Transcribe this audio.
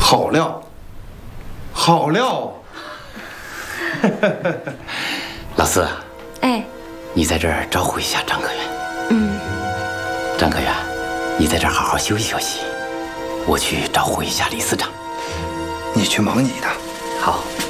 好料，好料！ 老四， 哎， 你在这儿招呼一下张科员。张科员，你在这儿好好休息休息，我去招呼一下李司长。 你去忙你的。 好。